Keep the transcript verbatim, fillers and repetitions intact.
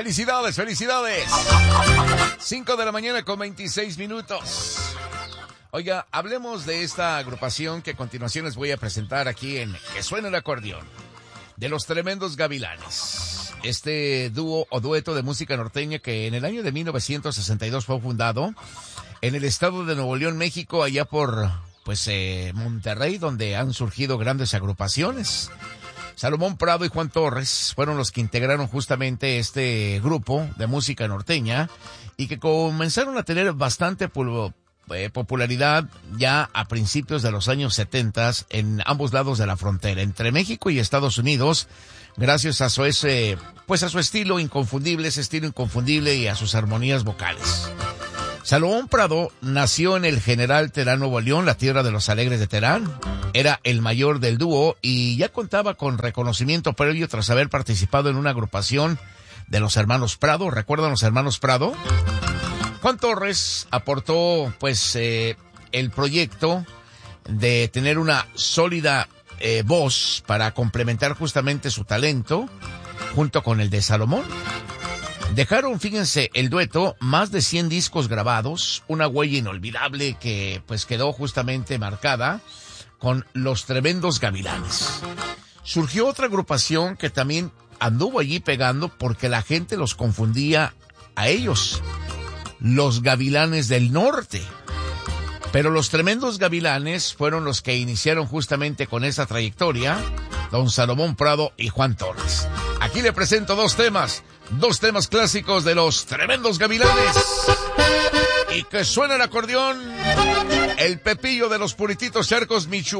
Felicidades, felicidades. cinco de la mañana con veintiséis minutos. Oiga, hablemos de esta agrupación que a continuación les voy a presentar aquí en Que Suena el Acordeón. De los Tremendos Gavilanes. Este dúo o dueto de música norteña que en el año de mil novecientos sesenta y dos fue fundado en el estado de Nuevo León, México, allá por, pues, eh, Monterrey, donde han surgido grandes agrupaciones. Salomón Prado y Juan Torres fueron los que integraron justamente este grupo de música norteña y que comenzaron a tener bastante pul- eh, popularidad ya a principios de los años setenta en ambos lados de la frontera, entre México y Estados Unidos, gracias a su ese, pues a su estilo inconfundible, ese estilo inconfundible y a sus armonías vocales. Salomón Prado nació en el General Terán, Nuevo León, la tierra de los alegres de Terán. Era el mayor del dúo y ya contaba con reconocimiento previo tras haber participado en una agrupación de los hermanos Prado. ¿Recuerdan los hermanos Prado? Juan Torres aportó, pues, eh, el proyecto de tener una sólida eh, voz para complementar justamente su talento junto con el de Salomón. Dejaron, fíjense, el dueto, más de cien discos grabados, una huella inolvidable que pues quedó justamente marcada con Los Tremendos Gavilanes. Surgió otra agrupación que también anduvo allí pegando porque la gente los confundía a ellos, Los Gavilanes del Norte. Pero Los Tremendos Gavilanes fueron los que iniciaron justamente con esa trayectoria, don Salomón Prado y Juan Torres. Aquí le presento dos temas, dos temas clásicos de Los Tremendos Gavilanes. Y que suena el acordeón, el Pepillo de los Purititos Charcos, Michoacán.